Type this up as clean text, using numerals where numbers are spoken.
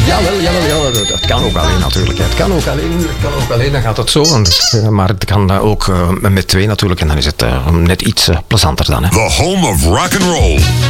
Jawel. Dat kan ook alleen natuurlijk. Het kan ook alleen, dan gaat het zo. Maar het kan ook met 2 natuurlijk. En dan is het net iets plezanter dan. Hè. The home of rock and roll.